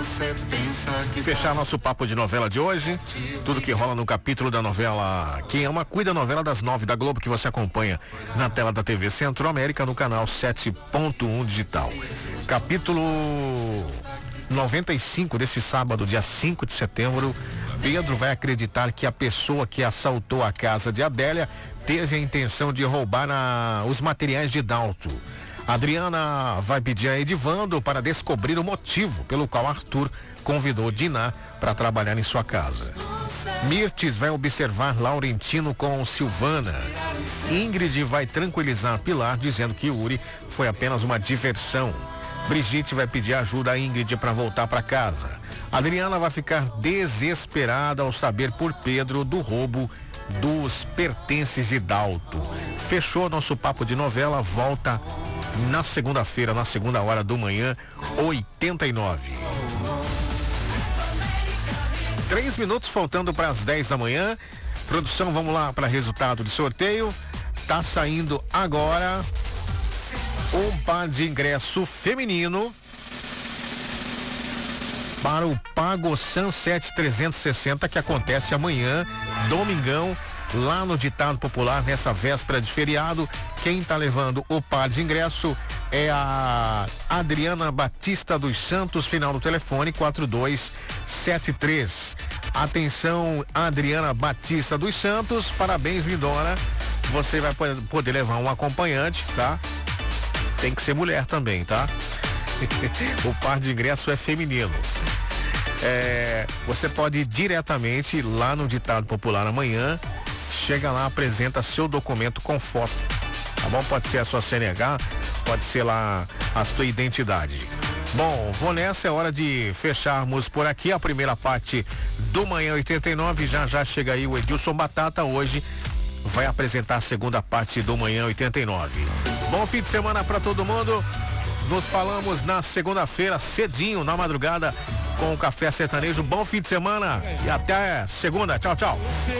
Fechar nosso papo de novela de hoje, tudo que rola no capítulo da novela Quem Ama Cuida, novela das 9 da Globo, que você acompanha na tela da TV Centro-América no canal 7.1 digital. Capítulo 95 desse sábado, dia 5 de setembro. Pedro vai acreditar que a pessoa que assaltou a casa de Adélia teve a intenção de roubar os materiais de Dalto. Adriana vai pedir a Edivando para descobrir o motivo pelo qual Arthur convidou Diná para trabalhar em sua casa. Mirtes vai observar Laurentino com Silvana. Ingrid vai tranquilizar Pilar dizendo que Yuri foi apenas uma diversão. Brigitte vai pedir ajuda a Ingrid para voltar para casa. Adriana vai ficar desesperada ao saber por Pedro do roubo dos pertences de Dalto. Fechou nosso papo de novela, volta na segunda-feira, na segunda hora do manhã, 89. 3 minutos faltando para as 10 da manhã. Produção, vamos lá para resultado de sorteio. Tá saindo agora um par de ingresso feminino para o Pago Sunset 360, que acontece amanhã, domingão, lá no Ditado Popular, nessa véspera de feriado. Quem tá levando o par de ingresso é a Adriana Batista dos Santos, final do telefone 4273. Atenção, Adriana Batista dos Santos, parabéns, lindona. Você vai poder levar um acompanhante, tá? Tem que ser mulher também, tá? O par de ingresso é feminino. Você pode ir diretamente lá no Ditado Popular amanhã. Chega lá, apresenta seu documento com foto, tá bom? Pode ser a sua CNH, pode ser lá a sua identidade. Bom, vou nessa, é hora de fecharmos por aqui a primeira parte do Manhã 89. Já chega aí o Edilson Batata, hoje vai apresentar a segunda parte do Manhã 89. Bom fim de semana para todo mundo. Nos falamos na segunda-feira, cedinho, na madrugada, com o Café Sertanejo. Bom fim de semana e até segunda. Tchau, tchau.